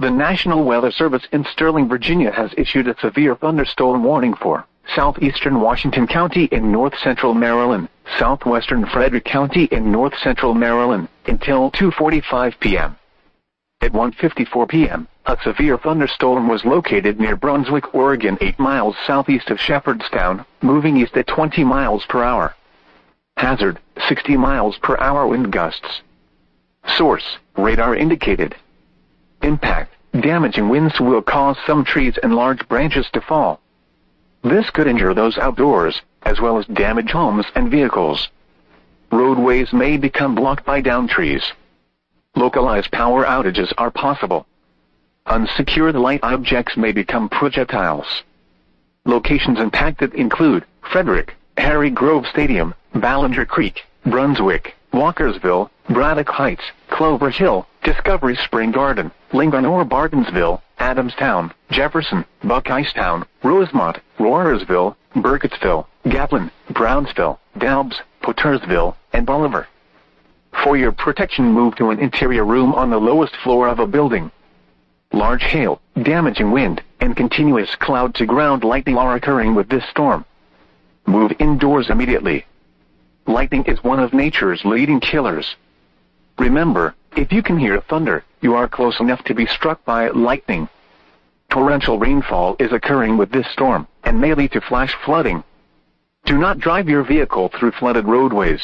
The National Weather Service in Sterling, Virginia has issued a severe thunderstorm warning for southeastern Washington County in north-central Maryland, southwestern Frederick County in north-central Maryland, until 2:45 p.m. At 1:54 p.m., a severe thunderstorm was located near Brunswick, Oregon, 8 miles southeast of Shepherdstown, moving east at 20 miles per hour. Hazard, 60 miles per hour wind gusts. Source, radar indicated. Impact, damaging winds will cause some trees and large branches to fall. This could injure those outdoors, as well as damage homes and vehicles. Roadways may become blocked by downed trees. Localized power outages are possible. Unsecured light objects may become projectiles. Locations impacted include Frederick, Harry Grove Stadium, Ballinger Creek, Brunswick, Walkersville, Braddock Heights, Clover Hill, Discovery Spring Garden, Lincoln or Bartonsville, Adamstown, Jefferson, Buckeyestown, Rosemont, Roarsville, Burkittsville, Gatlin, Brownsville, Dalbs, Pottersville, and Bolivar. For your protection, move to an interior room on the lowest floor of a building. Large hail, damaging wind, and continuous cloud-to-ground lightning are occurring with this storm. Move indoors immediately. Lightning is one of nature's leading killers. Remember, if you can hear thunder, you are close enough to be struck by lightning. Torrential rainfall is occurring with this storm, and may lead to flash flooding. Do not drive your vehicle through flooded roadways.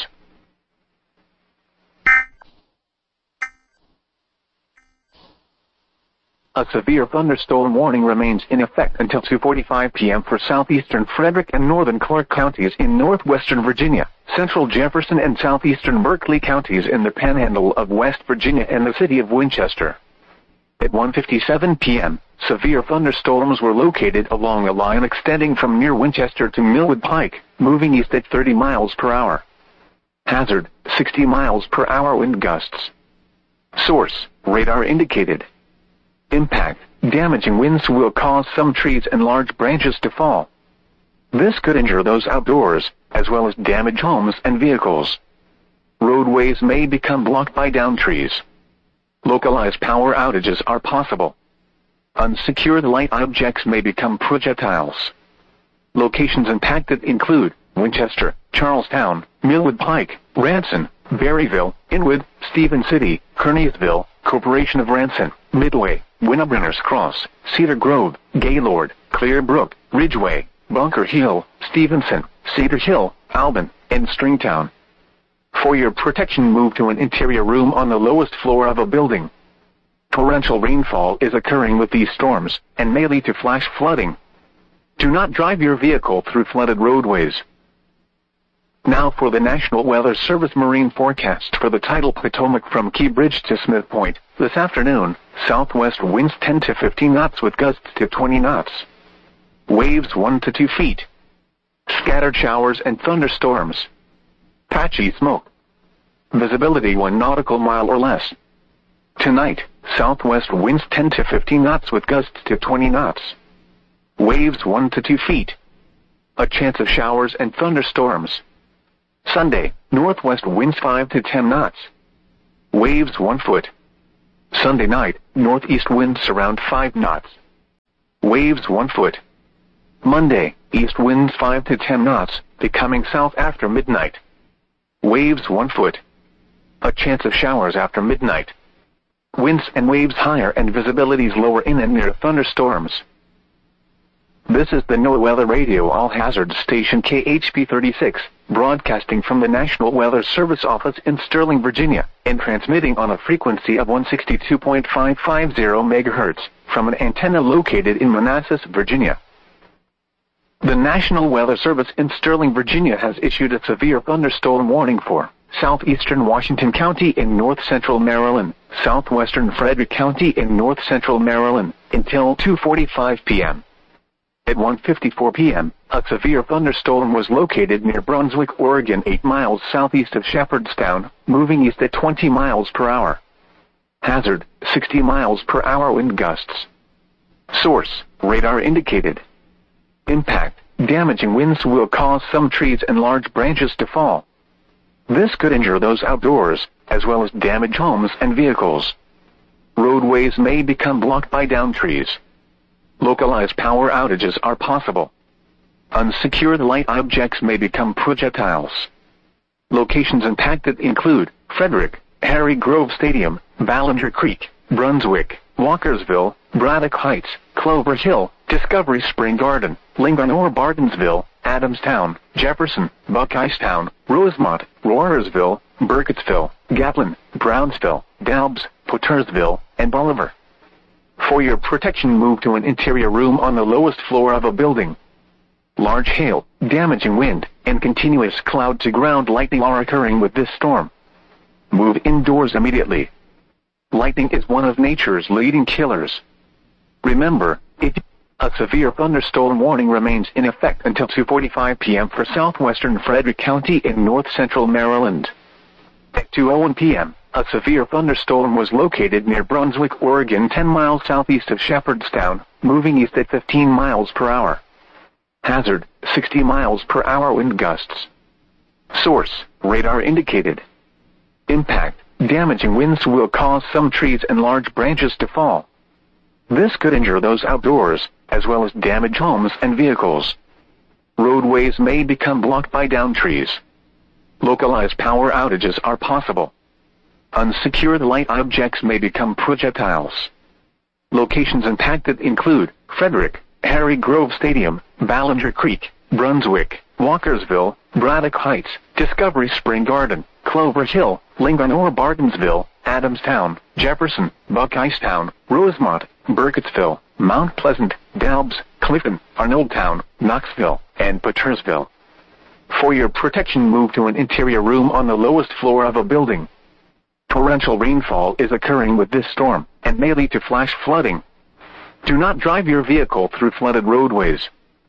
A severe thunderstorm warning remains in effect until 2:45 p.m. for southeastern Frederick and northern Clark counties in northwestern Virginia, central Jefferson and southeastern Berkeley counties in the panhandle of West Virginia and the city of Winchester. At 1:57 p.m., severe thunderstorms were located along a line extending from near Winchester to Millwood Pike, moving east at 30 miles per hour. Hazard, 60 miles per hour wind gusts. Source, radar indicated. Impact, damaging winds will cause some trees and large branches to fall. This could injure those outdoors, as well as damage homes and vehicles. Roadways may become blocked by downed trees. Localized power outages are possible. Unsecured light objects may become projectiles. Locations impacted include Winchester, Charlestown, Millwood Pike, Ranson, Berryville, Inwood, Stephen City, Kearneysville, Corporation of Ranson, Midway, Winnebrenners Cross, Cedar Grove, Gaylord, Clearbrook, Ridgeway, Bunker Hill, Stevenson, Cedar Hill, Albin, and Stringtown. For your protection, move to an interior room on the lowest floor of a building. Torrential rainfall is occurring with these storms, and may lead to flash flooding. Do not drive your vehicle through flooded roadways. Now for the National Weather Service marine forecast for the tidal Potomac from Key Bridge to Smith Point. This afternoon, southwest winds 10 to 15 knots with gusts to 20 knots. Waves 1 to 2 feet. Scattered showers and thunderstorms. Patchy smoke. Visibility 1 nautical mile or less. Tonight, southwest winds 10 to 15 knots with gusts to 20 knots. Waves 1 to 2 feet. A chance of showers and thunderstorms. Sunday, northwest winds 5 to 10 knots. Waves 1 foot. Sunday night, northeast winds around 5 knots. Waves 1 foot. Monday, east winds 5 to 10 knots, becoming south after midnight. Waves 1 foot. A chance of showers after midnight. Winds and waves higher and visibilities lower in and near thunderstorms. This is the NOAA Weather Radio All-Hazard Station KHP 36, broadcasting from the National Weather Service office in Sterling, Virginia, and transmitting on a frequency of 162.550 MHz from an antenna located in Manassas, Virginia. The National Weather Service in Sterling, Virginia has issued a severe thunderstorm warning for southeastern Washington County in north-central Maryland, southwestern Frederick County in north-central Maryland, until 2:45 p.m. At 1:54 p.m., a severe thunderstorm was located near Brunswick, Oregon, 8 miles southeast of Shepherdstown, moving east at 20 miles per hour. Hazard, 60 miles per hour wind gusts. Source, radar indicated. Impact, damaging winds will cause some trees and large branches to fall. This could injure those outdoors, as well as damage homes and vehicles. Roadways may become blocked by downed trees. Localized power outages are possible. Unsecured light objects may become projectiles. Locations impacted include Frederick, Harry Grove Stadium, Ballinger Creek, Brunswick, Walkersville, Braddock Heights, Clover Hill, Discovery Spring Garden, Lincoln or Bartonsville, Adamstown, Jefferson, Buckeyestown, Rosemont, Roarsville, Burkittsville, Gatlin, Brownsville, Dalbs, Pottersville, and Bolivar. For your protection, move to an interior room on the lowest floor of a building. Large hail, damaging wind, and continuous cloud-to-ground lightning are occurring with this storm. Move indoors immediately. Lightning is one of nature's leading killers. Remember, a severe thunderstorm warning remains in effect until 2:45 p.m. for southwestern Frederick County in north-central Maryland. At 2:01 p.m., a severe thunderstorm was located near Brunswick, Oregon, 10 miles southeast of Shepherdstown, moving east at 15 miles per hour. Hazard, 60 miles per hour wind gusts. Source, radar indicated. Impact, damaging winds will cause some trees and large branches to fall. This could injure those outdoors, as well as damage homes and vehicles. Roadways may become blocked by downed trees. Localized power outages are possible. Unsecured light objects may become projectiles. Locations impacted include Frederick, Harry Grove Stadium, Ballinger Creek, Brunswick, Walkersville, Braddock Heights, Discovery Spring Garden, Clover Hill, Lincoln or Bartonsville, Adamstown, Jefferson, Buckeyestown, Rosemont, Burkittsville, Mount Pleasant, Dalbs, Clifton, Arnoldtown, Knoxville, and Pottersville. For your protection, move to an interior room on the lowest floor of a building. Torrential rainfall is occurring with this storm, and may lead to flash flooding. Do not drive your vehicle through flooded roadways.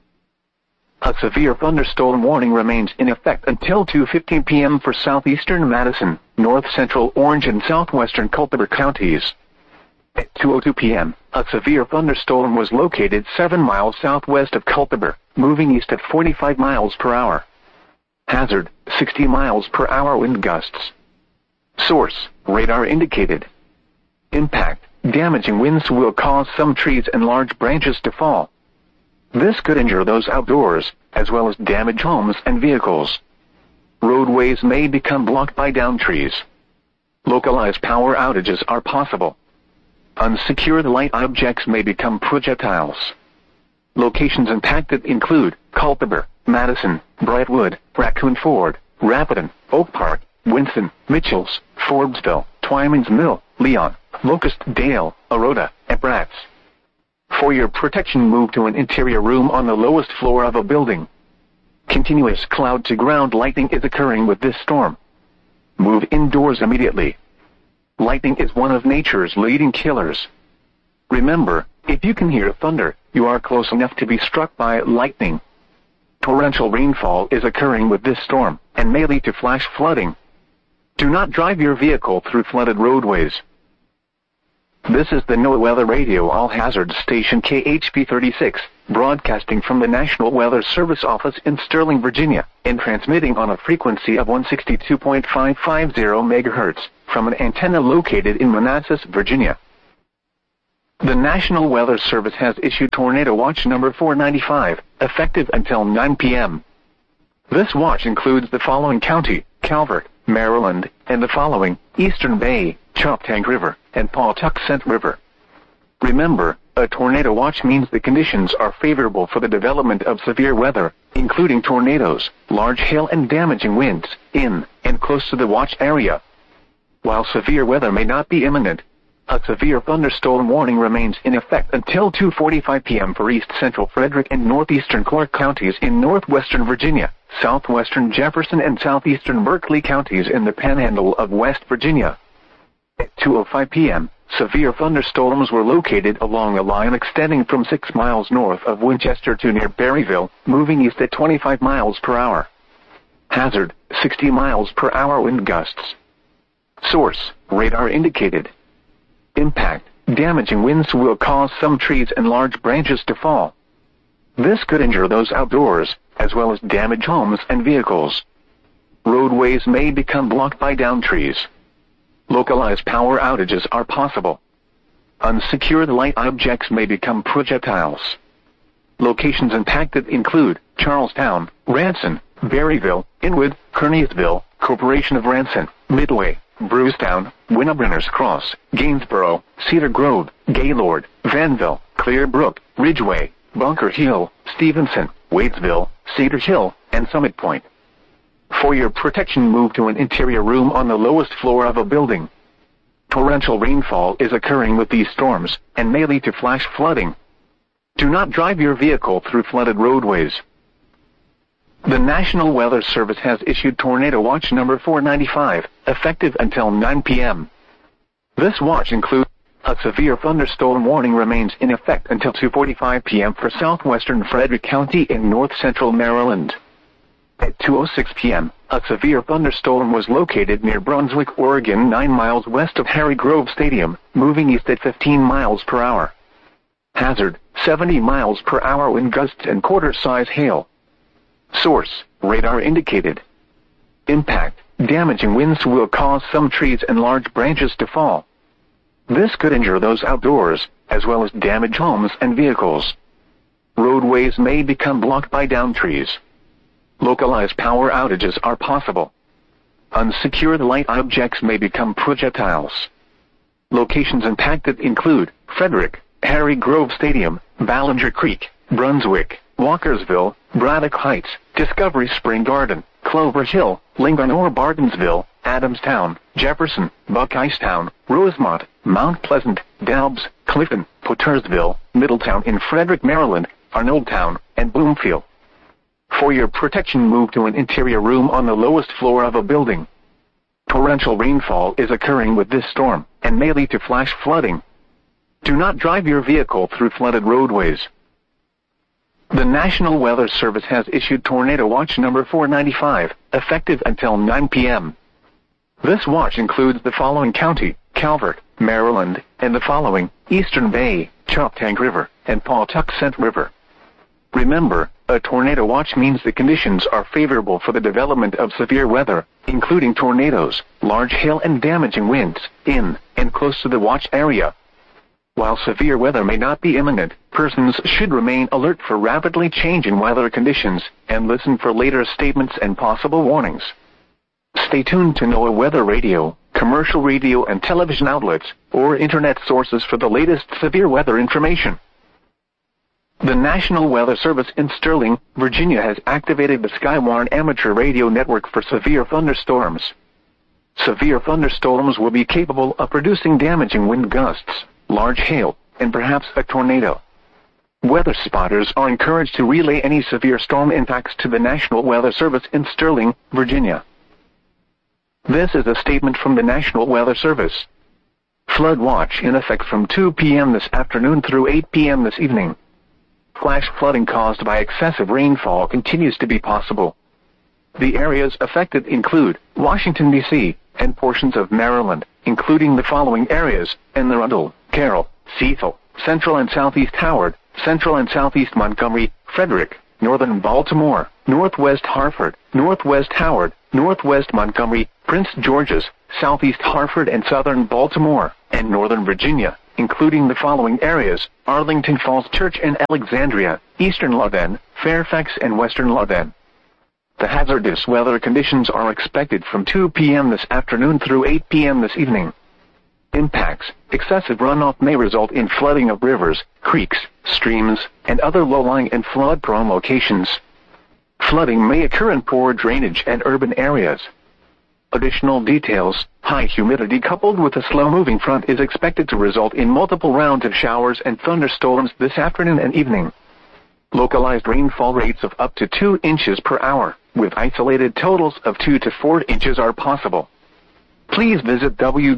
A severe thunderstorm warning remains in effect until 2:15 p.m. for southeastern Madison, north-central Orange and southwestern Culpeper counties. At 2:02 p.m., a severe thunderstorm was located 7 miles southwest of Culpeper, moving east at 45 miles per hour. Hazard, 60 miles per hour wind gusts. Source, radar indicated. Impact, damaging winds will cause some trees and large branches to fall. This could injure those outdoors, as well as damage homes and vehicles. Roadways may become blocked by downed trees. Localized power outages are possible. Unsecured light objects may become projectiles. Locations impacted include Culpeper, Madison, Brightwood, Raccoon Ford, Rapidan, Oak Park, Winston, Mitchells, Forbesville, Twyman's Mill, Leon, Locust Dale, Aroda, and Bratz. For your protection, move to an interior room on the lowest floor of a building. Continuous cloud-to-ground lightning is occurring with this storm. Move indoors immediately. Lightning is one of nature's leading killers. Remember, if you can hear thunder, you are close enough to be struck by lightning. Torrential rainfall is occurring with this storm, and may lead to flash flooding. Do not drive your vehicle through flooded roadways. This is the NOAA Weather Radio All Hazards Station KHP 36, broadcasting from the National Weather Service office in Sterling, Virginia, and transmitting on a frequency of 162.550 MHz from an antenna located in Manassas, Virginia. The National Weather Service has issued Tornado Watch number 495, effective until 9 p.m. This watch includes the following county: Calvert, Maryland, and the following: Eastern Bay, Choptank River, and Pawtuxent River. Remember, a tornado watch means the conditions are favorable for the development of severe weather, including tornadoes, large hail and damaging winds, in and close to the watch area. While severe weather may not be imminent, a severe thunderstorm warning remains in effect until 2:45 p.m. for east-central Frederick and northeastern Clark counties in northwestern Virginia, southwestern Jefferson and southeastern Berkeley counties in the panhandle of West Virginia. At 2:05 p.m., severe thunderstorms were located along a line extending from 6 miles north of Winchester to near Berryville, moving east at 25 miles per hour. Hazard, 60 miles per hour wind gusts. Source, radar indicated. Impact, damaging winds will cause some trees and large branches to fall. This could injure those outdoors, as well as damage homes and vehicles. Roadways may become blocked by downed trees. Localized power outages are possible. Unsecured light objects may become projectiles. Locations impacted include Charlestown, Ranson, Berryville, Inwood, Kearneysville, Corporation of Ranson, Midway, Brewstown, Winnebrenners Cross, Gainsboro, Cedar Grove, Gaylord, Vanville, Clearbrook, Ridgeway, Bunker Hill, Stevenson, Waitsville, Cedar Hill, and Summit Point. For your protection, move to an interior room on the lowest floor of a building. Torrential rainfall is occurring with these storms and may lead to flash flooding. Do not drive your vehicle through flooded roadways. The National Weather Service has issued Tornado Watch number 495, effective until 9 p.m. This watch includes a severe thunderstorm warning remains in effect until 2:45 p.m. for southwestern Frederick County in north-central Maryland. At 2:06 p.m., a severe thunderstorm was located near Brunswick, Oregon, 9 miles west of Harry Grove Stadium, moving east at 15 miles per hour. Hazard, 70 miles per hour wind gusts and quarter-size hail. Source, radar indicated. Impact, damaging winds will cause some trees and large branches to fall. This could injure those outdoors, as well as damage homes and vehicles. Roadways may become blocked by downed trees. Localized power outages are possible. Unsecured light objects may become projectiles. Locations impacted include Frederick, Harry Grove Stadium, Ballinger Creek, Brunswick, Walkersville, Braddock Heights, Discovery Spring Garden, Clover Hill, Lincoln or Bartonsville, Adamstown, Jefferson, Buckeyestown, Rosemont, Mount Pleasant, Dalbs, Clifton, Pottersville, Middletown in Frederick, Maryland, Arnoldtown, and Bloomfield. For your protection, move to an interior room on the lowest floor of a building. Torrential rainfall is occurring with this storm and may lead to flash flooding. Do not drive your vehicle through flooded roadways. The National Weather Service has issued Tornado Watch number 495, effective until 9 p.m. This watch includes the following county: Calvert, Maryland, and the following: Eastern Bay, Choptank River, and Pawtuxet River. Remember, a tornado watch means the conditions are favorable for the development of severe weather, including tornadoes, large hail and damaging winds, in and close to the watch area. While severe weather may not be imminent, persons should remain alert for rapidly changing weather conditions and listen for later statements and possible warnings. Stay tuned to NOAA Weather Radio, commercial radio and television outlets, or internet sources for the latest severe weather information. The National Weather Service in Sterling, Virginia has activated the Skywarn amateur radio network for severe thunderstorms. Severe thunderstorms will be capable of producing damaging wind gusts, large hail, and perhaps a tornado. Weather spotters are encouraged to relay any severe storm impacts to the National Weather Service in Sterling, Virginia. This is a statement from the National Weather Service. Flood watch in effect from 2 p.m. this afternoon through 8 p.m. this evening. Flash flooding caused by excessive rainfall continues to be possible. The areas affected include Washington, D.C., and portions of Maryland, including the following areas: Anne Arundel, Carroll, Cecil, Central and Southeast Howard, Central and Southeast Montgomery, Frederick, Northern Baltimore, Northwest Hartford, Northwest Howard, Northwest Montgomery, Prince George's, Southeast Hartford and Southern Baltimore, and Northern Virginia, including the following areas: Arlington Falls Church and Alexandria, Eastern Loudoun, Fairfax and Western Loudoun. The hazardous weather conditions are expected from 2 p.m. this afternoon through 8 p.m. this evening. Impacts: excessive runoff may result in flooding of rivers, creeks, streams, and other low-lying and flood-prone locations. Flooding may occur in poor drainage and urban areas. Additional details: high humidity coupled with a slow-moving front is expected to result in multiple rounds of showers and thunderstorms this afternoon and evening. Localized rainfall rates of up to 2 inches per hour, with isolated totals of 2 to 4 inches are possible. Please visit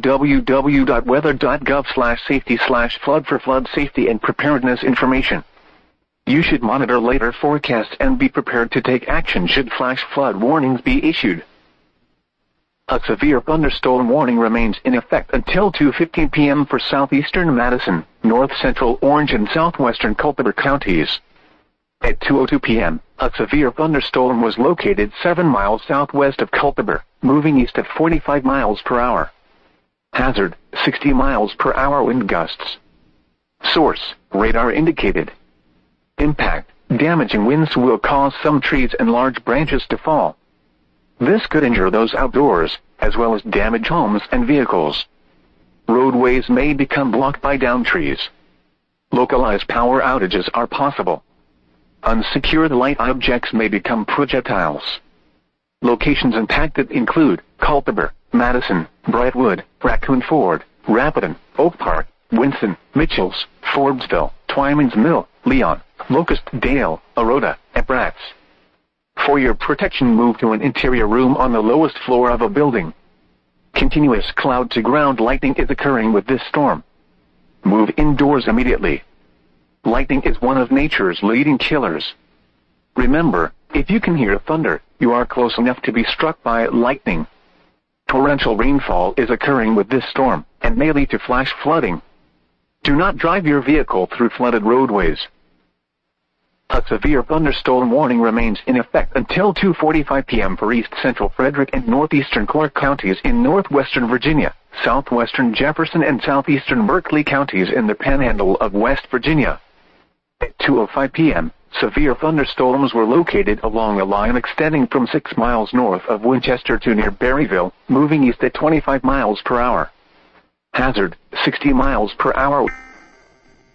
www.weather.gov/safety/flood for flood safety and preparedness information. You should monitor later forecasts and be prepared to take action should flash flood warnings be issued. A severe thunderstorm warning remains in effect until 2:15 p.m. for southeastern Madison, north-central Orange and southwestern Culpeper counties. At 2:02 p.m., a severe thunderstorm was located 7 miles southwest of Culpeper, moving east at 45 miles per hour. Hazard: 60 miles per hour wind gusts, Source: radar indicated. Impact: damaging winds will cause some trees and large branches to fall. This could injure those outdoors, as well as damage homes and vehicles. Roadways may become blocked by downed trees. Localized power outages are possible. Unsecured light objects may become projectiles. Locations impacted include Culpeper, Madison, Brightwood, Raccoon Ford, Rapidan, Oak Park, Winston, Mitchells, Forbesville, Twyman's Mill, Leon, Locust Dale, Aroda, and Bratz. For your protection, move to an interior room on the lowest floor of a building. Continuous cloud-to-ground lightning is occurring with this storm. Move indoors immediately. Lightning is one of nature's leading killers. Remember, if you can hear thunder, you are close enough to be struck by lightning. Torrential rainfall is occurring with this storm, and may lead to flash flooding. Do not drive your vehicle through flooded roadways. A severe thunderstorm warning remains in effect until 2:45 p.m. for east central Frederick and northeastern Clark counties in northwestern Virginia, southwestern Jefferson and southeastern Berkeley counties in the panhandle of West Virginia. At 2:05 p.m., severe thunderstorms were located along a line extending from 6 miles north of Winchester to near Berryville, moving east at 25 miles per hour. Hazard: 60 miles per hour.